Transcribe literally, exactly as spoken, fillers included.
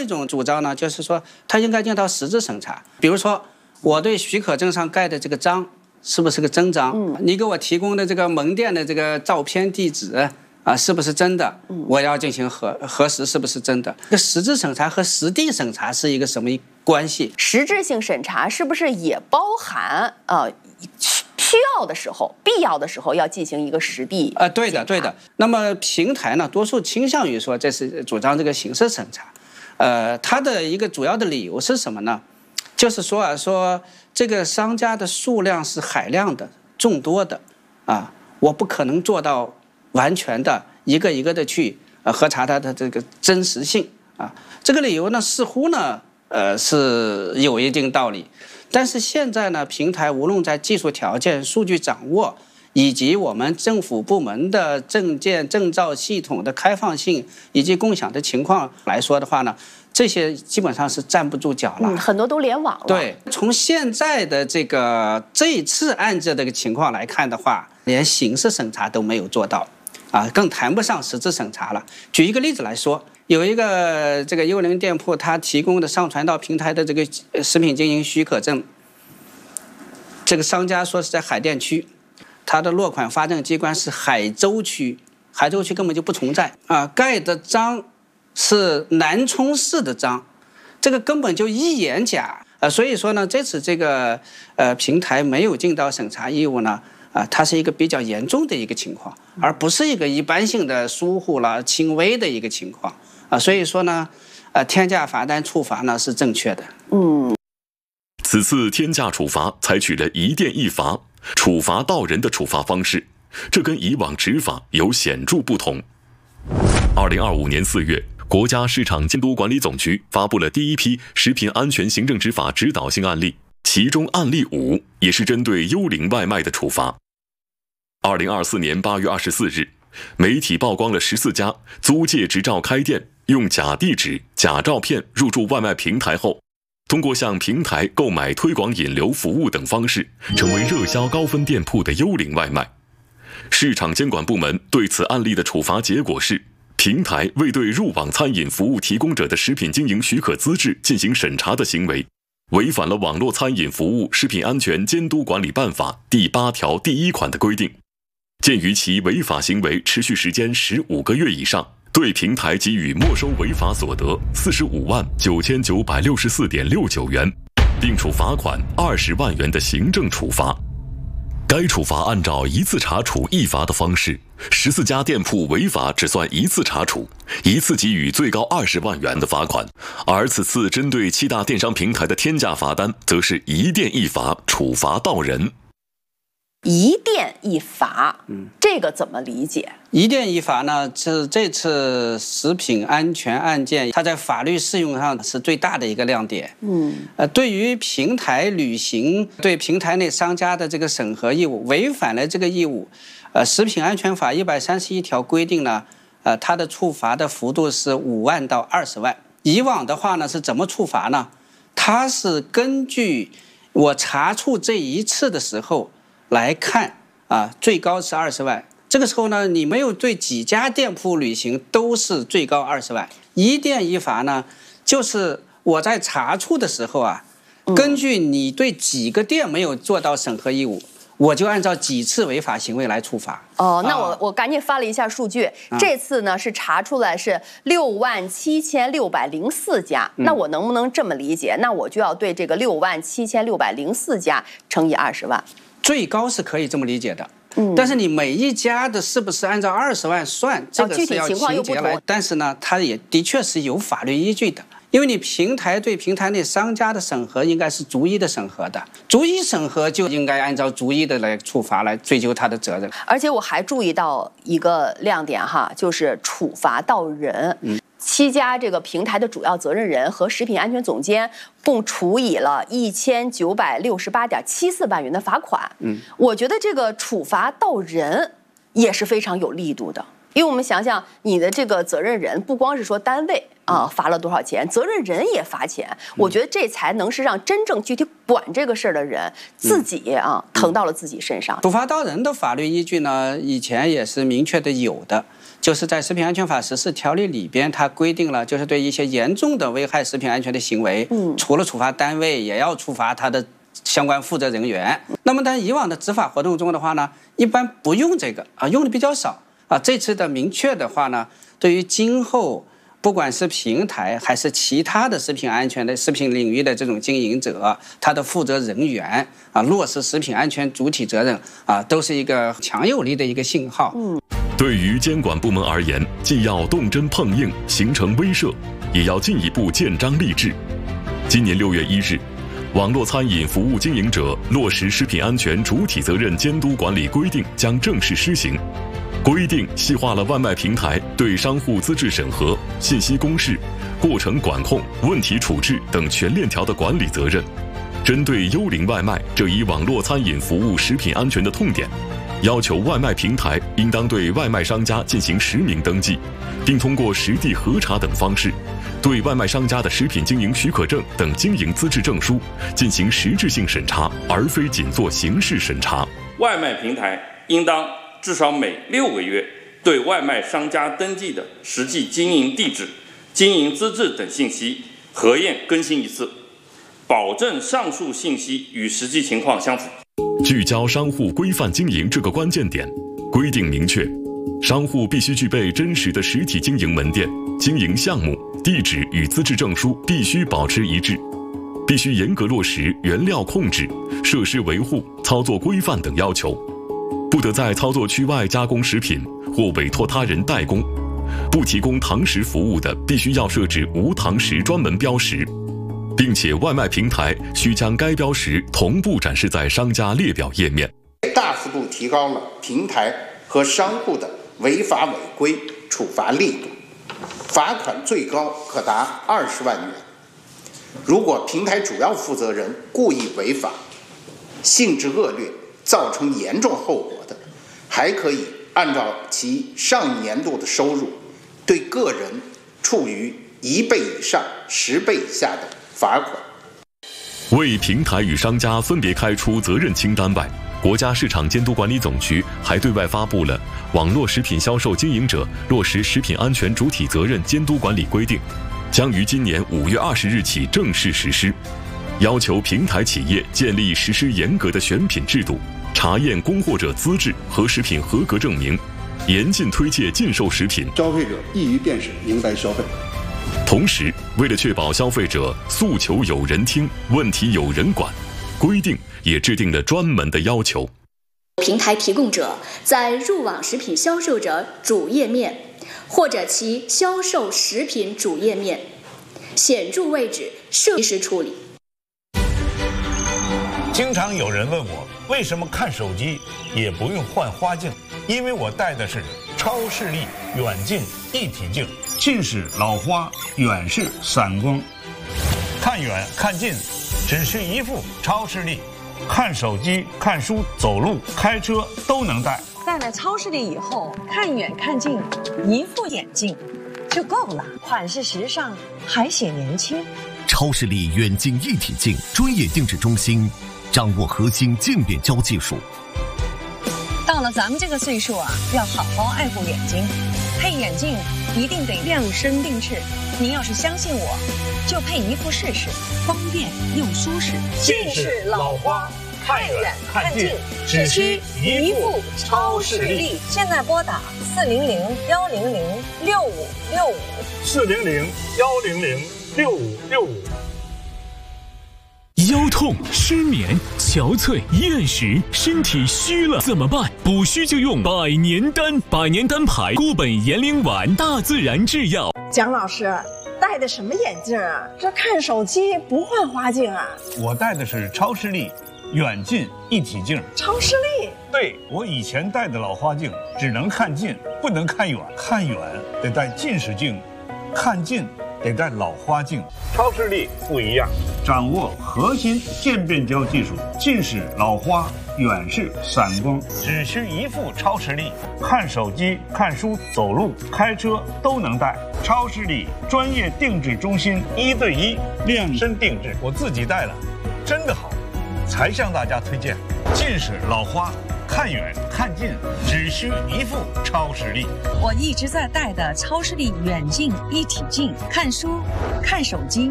一种主张呢，就是说它应该进到实质审查，比如说我对许可证上盖的这个章是不是个真章？嗯，你给我提供的这个门店的这个照片地址啊，是不是真的？我要进行核核实是不是真的。这实质审查和实地审查是一个什么关系？ 实质性审查是不是也包含呃需要的时候、必要的时候要进行一个实地啊、呃？对的，对的。那么平台呢，多数倾向于说这是主张这个刑事审查。呃，它的一个主要的理由是什么呢？就是说啊，说这个商家的数量是海量的、众多的啊，我不可能做到完全的一个一个的去呃核查它的这个真实性啊。这个理由呢，似乎呢，呃是有一定道理。但是现在呢，平台无论在技术条件、数据掌握，以及我们政府部门的证件证照系统的开放性以及共享的情况来说的话呢，这些基本上是站不住脚了。 嗯，很多都联网了。 对，从现在的这个这一次案子这个情况来看的话，连刑事审查都没有做到，啊，更谈不上实质审查了。举一个例子来说，有一个这个幽灵店铺，它提供的上传到平台的这个食品经营许可证，这个商家说是在海淀区，它的落款发证机关是海州区，海州区根本就不存在啊，盖的章是南充市的章，这个根本就一眼假啊，所以说呢，这次这个呃平台没有尽到审查义务呢。啊，它是一个比较严重的一个情况，而不是一个一般性的疏忽了、轻微的一个情况啊。所以说呢，呃，天价罚单处罚呢是正确的。 嗯， 此次天价处罚采取了一电一罚、处罚到人的处罚方式，这跟以往执法有显著不同。二零二五年四月，国家市场监督管理总局发布了第一批食品安全行政执法指导性案例，其中案例五也是针对幽灵外卖的处罚。二零二四年八月二十四日，媒体曝光了十四家租借执照开店，用假地址、假照片入驻外卖平台后，通过向平台购买推广引流服务等方式，成为热销高分店铺的幽灵外卖。市场监管部门对此案例的处罚结果是，平台未对入网餐饮服务提供者的食品经营许可资质进行审查的行为，违反了《网络餐饮服务食品安全监督管理办法》第八条第一款的规定。鉴于其违法行为持续时间十五个月以上，对平台给予没收违法所得四十五万九千九百六十四点六九元，并处罚款二十万元的行政处罚。该处罚按照一次查处一罚的方式，十四家店铺违法只算一次查处，一次给予最高二十万元的罚款。而此次针对七大电商平台的天价罚单，则是一电一罚，处罚到人。 一电一罚，嗯，这个怎么理解？ 一电一罚呢，是这次食品安全案件，它在法律适用上是最大的一个亮点。嗯，呃，对于平台履行对平台内商家的这个审核义务，违反了这个义务，呃，食品安全法一百三十一条规定呢，呃，它的处罚的幅度是五万到二十万。以往的话呢，是怎么处罚呢？它是根据我查处这一次的时候来看啊，最高是二十万。这个时候呢，你没有对几家店铺履行，都是最高二十万。一电一罚呢，就是我在查处的时候啊，根据你对几个店没有做到审核义务，我就按照几次违法行为来处罚。 哦，那我、啊、我赶紧翻了一下数据，啊、这次呢是查出来是六万七千六百零四家、嗯。那我能不能这么理解？那我就要对这个六万七千六百零四家乘以二十万。 最高是可以这么理解的。嗯，但是你每一家的是不是按照二十万算，这个是要情节来。但是呢，它也的确是有法律依据的，因为你平台对平台内商家的审核应该是逐一的审核的，逐一审核就应该按照逐一的来处罚来追究他的责任。 而且我还注意到一个亮点哈，就是处罚到人。嗯。七家这个平台的主要责任人和食品安全总监共处以了一千九百六十八点七四万元的罚款。嗯，我觉得这个处罚到人也是非常有力度的，因为我们想想，你的这个责任人不光是说单位啊，罚了多少钱？责任人也罚钱。我觉得这才能是让真正具体管这个事儿的人自己啊疼到了自己身上。 处罚到人的法律依据呢，以前也是明确的有的，就是在《食品安全法实施条例》里边，它规定了，就是对一些严重的危害食品安全的行为，嗯，除了处罚单位，也要处罚他的相关负责人员。那么在以往的执法活动中的话呢，一般不用这个啊，用的比较少啊。这次的明确的话呢，对于今后不管是平台还是其他的食品安全的食品领域的这种经营者，他的负责人员啊，落实食品安全主体责任啊，都是一个强有力的一个信号。嗯， 对于监管部门而言，既要动真碰硬，形成威慑，也要进一步建章立制。今年六月一日，网络餐饮服务经营者落实食品安全主体责任监督管理规定将正式施行。规定细化了外卖平台对商户资质审核、信息公示、过程管控、问题处置等全链条的管理责任。针对幽灵外卖这一网络餐饮服务食品安全的痛点，要求外卖平台应当对外卖商家进行实名登记，并通过实地核查等方式，对外卖商家的食品经营许可证等经营资质证书进行实质性审查，而非仅做形式审查。 外卖平台应当至少每六个月对外卖商家登记的实际经营地址、经营资质等信息核验更新一次，保证上述信息与实际情况相符。 聚焦商户规范经营这个关键点，规定明确，商户必须具备真实的实体经营门店，经营项目、地址与资质证书必须保持一致，必须严格落实原料控制、设施维护、操作规范等要求。不得在操作区外加工食品或委托他人代工，不提供堂食服务的，必须要设置无堂食专门标识，并且外卖平台需将该标识同步展示在商家列表页面。 大幅度提高了平台和商户的违法违规处罚力度，罚款最高可达二十万元。如果平台主要负责人故意违法，性质恶劣，造成严重后果的，还可以按照其上年度的收入，对个人处于一倍以上十倍以下的罚款。 为平台与商家分别开出责任清单外，国家市场监督管理总局还对外发布了《网络食品销售经营者落实食品安全主体责任监督管理规定》，将于今年五月二十日起正式实施。要求平台企业建立实施严格的选品制度，查验供货者资质和食品合格证明，严禁推介禁售食品， 消费者易于辨识，明白消费。 同时，为了确保消费者诉求有人听，问题有人管，规定也制定了专门的要求。 平台提供者在入网食品销售者主页面或者其销售食品主页面显著位置设及时处理。 经常有人问我，为什么看手机也不用换花镜？因为我戴的是超视力远近一体镜，近视老花，远视散光。看远看近，只需一副超视力，看手机、看书、走路、开车都能戴。 戴了超视力以后，看远看近，一副眼镜就够了，款式时尚，还显年轻。 超视力远近一体镜专业定制中心，掌握核心镜变焦技术。 到了咱们这个岁数啊，要好好爱护眼睛，配眼镜一定得量身定制。您要是相信我，就配一副试试，方便又舒适。 近视老花，看远看近，只需一副超视力。 现在拨打四零零幺零零六五六五， 四零零幺零零六五六五。 腰痛、失眠、憔悴、厌食，身体虚了怎么办？补虚就用百年丹，百年丹牌固本延龄丸，大自然制药。 蒋老师戴的什么眼镜啊？这看手机不换花镜啊？ 我戴的是超视力远近一体镜。 超视力？ 对，我以前戴的老花镜只能看近，不能看远，看远得戴近视镜，看近得戴老花镜。超视力不一样，掌握核心渐变焦技术，近视、老花、远视、散光，只需一副超视力，看手机、看书、走路、开车都能戴。超视力专业定制中心，一对一量身定制，我自己戴了，真的好，才向大家推荐。近视、老花，看远看近只需一副超视力。 我一直在戴的超视力远近一体镜，看书、看手机、